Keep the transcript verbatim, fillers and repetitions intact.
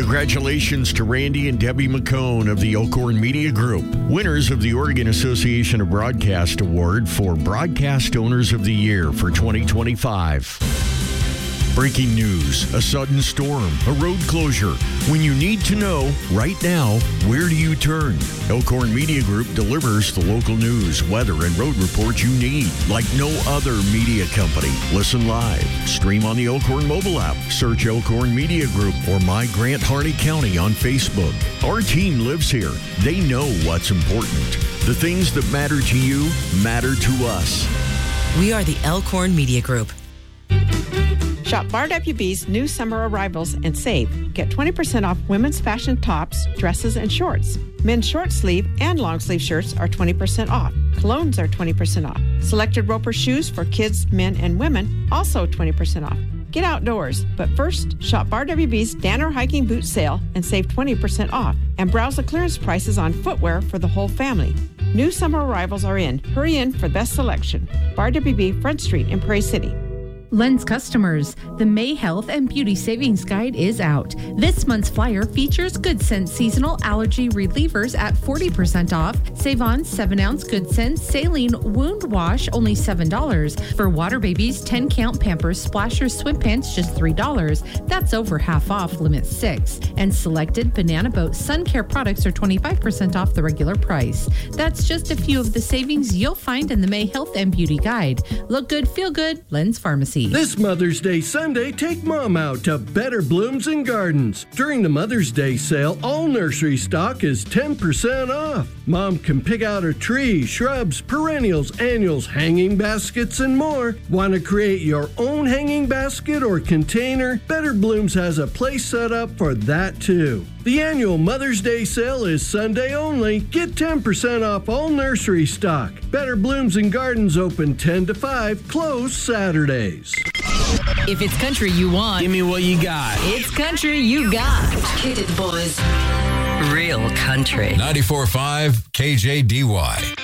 Congratulations to Randy and Debbie McCone of the Elkhorn Media Group, winners of the Oregon Association of Broadcast Award for Broadcast Owners of the Year for twenty twenty-five. Breaking news, a sudden storm, a road closure. When you need to know, right now, where do you turn? Elkhorn Media Group delivers the local news, weather, and road reports you need, like no other media company. Listen live, stream on the Elkhorn mobile app, search Elkhorn Media Group or My Grant Harney County on Facebook. Our team lives here. They know what's important. The things that matter to you matter to us. We are the Elkhorn Media Group. Shop Bar W B's new summer arrivals and save. Get twenty percent off women's fashion tops, dresses, and shorts. Men's short sleeve and long sleeve shirts are twenty percent off. Colognes are twenty percent off. Selected Roper shoes for kids, men, and women, also twenty percent off. Get outdoors, but first, shop Bar W B's Danner Hiking Boot Sale and save twenty percent off. And browse the clearance prices on footwear for the whole family. New summer arrivals are in. Hurry in for best selection. Bar W B, Front Street in Prairie City. Lens customers, the May Health and Beauty Savings Guide is out. This month's flyer features Good Sense seasonal allergy relievers at forty percent off. Save on seven ounce Good Sense saline wound wash, only seven dollars. For Water Babies, ten count Pampers Splashers Swim Pants, just three dollars. That's over half off, limit six. And selected Banana Boat sun care products are twenty-five percent off the regular price. That's just a few of the savings you'll find in the May Health and Beauty Guide. Look good, feel good, Lens Pharmacy. This Mother's Day Sunday, take Mom out to Better Blooms and Gardens. During the Mother's Day sale, all nursery stock is ten percent off. Mom can pick out her trees, shrubs, perennials, annuals, hanging baskets, and more. Want to create your own hanging basket or container? Better Blooms has a place set up for that too. The annual Mother's Day sale is Sunday only. Get ten percent off all nursery stock. Better Blooms and Gardens open ten to five, closed Saturdays. If it's country you want, give me what you got. It's country you got. Kick it, boys. Real country. ninety-four point five K J D Y.